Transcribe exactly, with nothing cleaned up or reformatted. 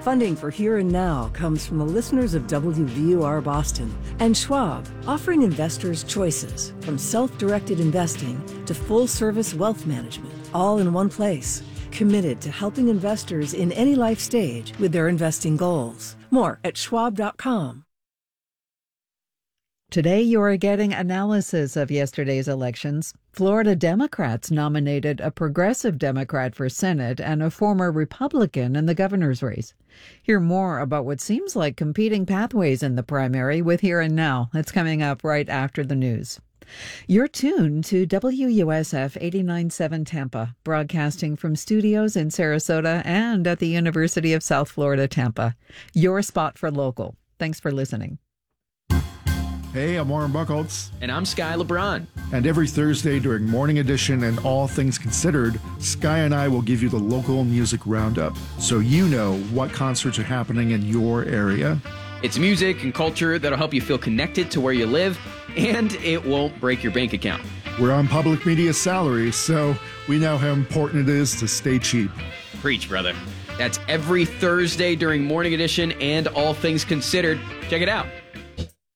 Funding for Here and Now comes from the listeners of W V U R Boston and Schwab, offering investors choices from self-directed investing to full-service wealth management, all in one place. Committed to helping investors in any life stage with their investing goals. More at schwab dot com. Today, you are getting analysis of yesterday's elections. Florida Democrats nominated a progressive Democrat for Senate and a former Republican in the governor's race. Hear more about what seems like competing pathways in the primary with Here and Now. It's coming up right after the news. You're tuned to W U S F eighty-nine point seven Tampa, broadcasting from studios in Sarasota and at the University of South Florida, Tampa. Your spot for local. Thanks for listening. Hey, I'm Warren Buckholtz. And I'm Sky LeBron. And every Thursday during Morning Edition and All Things Considered, Sky and I will give you the local music roundup so you know what concerts are happening in your area. It's music and culture that'll help you feel connected to where you live, and it won't break your bank account. We're on public media salary, so we know how important it is to stay cheap. Preach, brother. That's every Thursday during Morning Edition and All Things Considered. Check it out.